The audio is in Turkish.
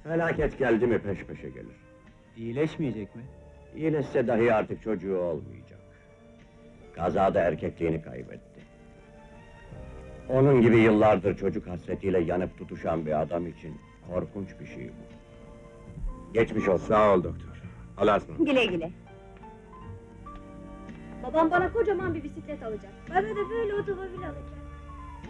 Felaket geldi mi peş peşe gelir. İyileşmeyecek mi? İyileşse dahi artık çocuğu olmayacak. Kazada erkekliğini kaybetti. Onun gibi yıllardır çocuk hasretiyle yanıp tutuşan bir adam için korkunç bir şey bu. Geçmiş olsun. Sağ ol doktor. Allah'a ısmarladık. Güle güle. Babam bana kocaman bir bisiklet alacak. Bana da böyle otomobil alacak.